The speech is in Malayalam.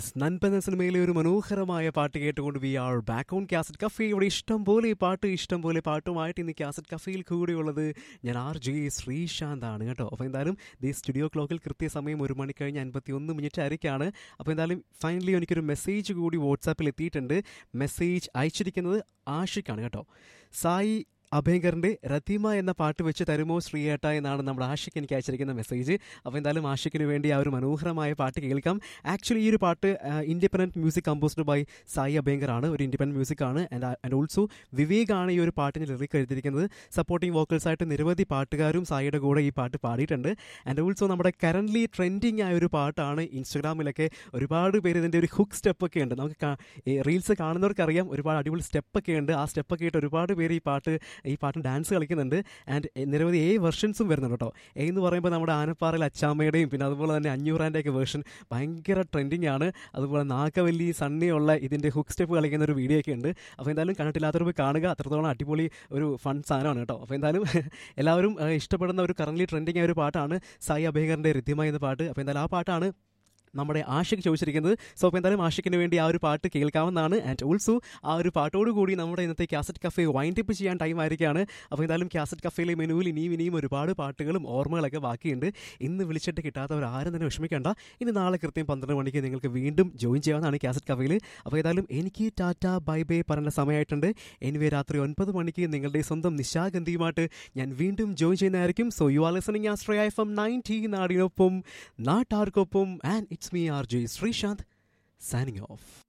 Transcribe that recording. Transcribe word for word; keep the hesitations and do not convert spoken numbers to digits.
യെസ്, നൻപൻ എന്ന സിനിമയിലെ ഒരു മനോഹരമായ പാട്ട് കേട്ടുകൊണ്ട് V are back on cassette cafe. ഇവിടെ ഇഷ്ടം പോലെ പാട്ട് ഇഷ്ടം പോലെ പാട്ടുമായിട്ട് ഇന്ന് കാസറ്റ് കഫേയിൽ കൂടെയുള്ളത് ഞാൻ ആർ ജെ ശ്രീശാന്ത് ആണ് കേട്ടോ. അപ്പോൾ എന്തായാലും ദി സ്റ്റുഡിയോ ക്ലോക്കിൽ കൃത്യസമയം ഒരു മണി കഴിഞ്ഞ് അൻപത്തി ഒന്ന് മിനിറ്റ് ആയിരിക്കാണ്. അപ്പോൾ എന്തായാലും ഫൈനലി എനിക്കൊരു മെസ്സേജ് കൂടി വാട്സാപ്പിൽ എത്തിയിട്ടുണ്ട്. മെസ്സേജ് അയച്ചിരിക്കുന്നത് ആഷിക്കാണ് കേട്ടോ. സായി അഭയങ്കറിൻ്റെ രതിമ എന്ന പാട്ട് വെച്ച് തരുമോ ശ്രീയേട്ട എന്നാണ് നമ്മുടെ ആഷിക്ക് എനിക്ക് അയച്ചിരിക്കുന്ന മെസ്സേജ്. അപ്പോൾ എന്തായാലും ആഷിക്കിന് വേണ്ടി ആ ഒരു മനോഹരമായ പാട്ട് കേൾക്കാം. ആക്ച്വലി ഈ ഒരു പാട്ട് independent music composed by Sai Abhyankar ആണ്. ഒരു ഇൻഡിപെൻഡൻറ്റ് മ്യൂസിക് ആണ്. ആൻഡ് ആൻഡ് ഓൾസോ വിവേക് ആണ് ഈ ഒരു പാട്ടിന് ലിറിക് എഴുതിയിരിക്കുന്നത്. സപ്പോർട്ടിംഗ് വോക്കൽസായിട്ട് നിരവധി പാട്ടുകാരും സായിയുടെ കൂടെ ഈ പാട്ട് പാടിയിട്ടുണ്ട്. ആൻഡ് ഓൾസോ നമ്മുടെ കറൻ്റ്ലി ട്രെൻഡിങ് ആയ ഒരു പാട്ടാണ്. ഇൻസ്റ്റഗ്രാമിലൊക്കെ ഒരുപാട് പേര് ഇതിൻ്റെ ഒരു ഹുക്ക് സ്റ്റെപ്പൊക്കെ ഉണ്ട്. നമുക്ക് റീൽസ് കാണുന്നവർക്കറിയാം ഒരുപാട് അടിപൊളി സ്റ്റെപ്പൊക്കെ ഉണ്ട്. ആ സ്റ്റെപ്പൊക്കെ ഇട്ട് ഒരുപാട് പേര് ഈ പാട്ട് ഈ പാട്ടിന് ഡാൻസ് കളിക്കുന്നുണ്ട്. ആൻഡ് നിരവധി ഏ വെർഷൻസും വരുന്നുണ്ട് കേട്ടോ. എ എന്ന് പറയുമ്പോൾ നമ്മുടെ ആനപ്പാറയിൽ അച്ചാമ്മയുടെയും പിന്നെ അതുപോലെ തന്നെ അഞ്ഞൂറാൻ്റെയൊക്കെ വേർഷൻ ഭയങ്കര ട്രെൻഡിങ് ആണ്. അതുപോലെ നാഗവല്ലി സണ്ണിയുള്ള ഇതിൻ്റെ ഹുക്ക് സ്റ്റെപ്പ് കളിക്കുന്ന ഒരു വീഡിയോ ഒക്കെ ഉണ്ട്. അപ്പോൾ എന്തായാലും കണ്ടിട്ടില്ലാത്തവർ പോയി കാണുക. അത്രത്തോളം അടിപൊളി ഒരു ഫൺ സാധനമാണ് കേട്ടോ. അപ്പോൾ എന്തായാലും എല്ലാവരും ഇഷ്ടപ്പെടുന്ന ഒരു കറൻലി ട്രെൻഡിങ് ആയ ഒരു പാട്ടാണ് സായി അഭയങ്കറിൻ്റെ രതിമ എന്ന പാട്ട്. അപ്പോൾ എന്തായാലും ആ പാട്ടാണ് നമ്മുടെ ആഷിക്ക് ചോദിച്ചിരിക്കുന്നത്. സോ അപ്പോൾ എന്തായാലും ആഷിക്കിന് വേണ്ടി ആ ഒരു പാട്ട് കേൾക്കാവുന്നതാണ്. ആൻഡ് ഓൾസോ ആ ഒരു പാട്ടോടുകൂടി നമ്മുടെ ഇന്നത്തെ കാസറ്റ് കഫേ വൈൻഡ് അപ്പ് ചെയ്യാൻ ടൈം ആയിരിക്കുകയാണ്. അപ്പോൾ എന്തായാലും കാസറ്റ് കഫേയിലെ മെനുവിൽ ഇനിയും ഇനിയും ഒരുപാട് പാട്ടുകളും ഓർമ്മകളൊക്കെ ബാക്കിയുണ്ട്. ഇന്ന് വിളിച്ചിട്ട് കിട്ടാത്തവർ ആരും തന്നെ വിഷമിക്കേണ്ട. ഇനി നാളെ കൃത്യം പന്ത്രണ്ട് മണിക്ക് നിങ്ങൾക്ക് വീണ്ടും ജോയിൻ ചെയ്യാവുന്നതാണ് കാസറ്റ് കഫേയിൽ. അപ്പോൾ ഏതായാലും എനിക്ക് ടാറ്റ ബൈ ബൈ പറഞ്ഞ സമയമായിട്ടുണ്ട്. എനിവേ രാത്രി ഒൻപത് മണിക്ക് നിങ്ങളുടെ സ്വന്തം നിശാഗന്ധിയുമായിട്ട് ഞാൻ വീണ്ടും ജോയിൻ ചെയ്യുന്നതായിരിക്കും. So you are listening ആസ്ട്രയ F M ninety നാടിനൊപ്പം നാട്ടാർക്കൊപ്പം. And it's me R J Srishant signing off.